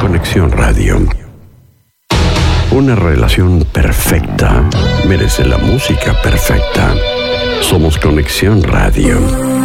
Conexión Radio. Una relación perfecta merece la música perfecta. Somos Conexión Radio.